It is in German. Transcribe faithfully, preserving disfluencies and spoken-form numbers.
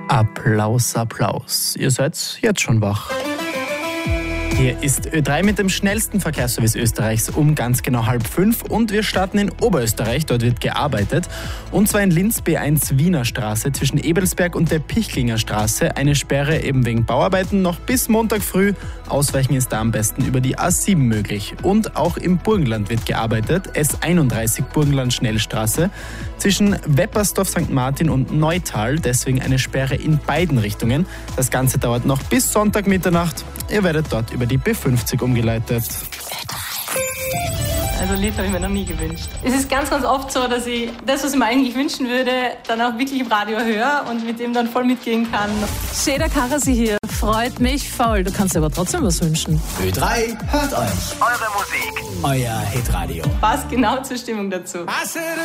Applaus, Applaus. Ihr seid jetzt schon wach. Hier ist Ö drei mit dem schnellsten Verkehrsservice Österreichs um ganz genau halb fünf und wir starten in Oberösterreich, dort wird gearbeitet. Und zwar in Linz B eins Wiener Straße zwischen Ebelsberg und der Pichlinger Straße. Eine Sperre eben wegen Bauarbeiten noch bis Montag früh. Ausweichen ist da am besten über die A sieben möglich. Und auch im Burgenland wird gearbeitet. S einunddreißig Burgenland Schnellstraße zwischen Weppersdorf Sankt Martin und Neutal. Deswegen eine Sperre in beiden Richtungen. Das Ganze dauert noch bis Sonntag Mitternacht. Ihr werdet dort über die B fünfzig umgeleitet. Also ein Lied habe ich mir noch nie gewünscht. Es ist ganz, ganz oft so, dass ich das, was ich mir eigentlich wünschen würde, dann auch wirklich im Radio höre und mit dem dann voll mitgehen kann. Seda Karasi hier, freut mich voll. Du kannst dir aber trotzdem was wünschen. Ö drei hört euch. Eure Musik. Euer Hitradio. Passt genau zur Stimmung dazu.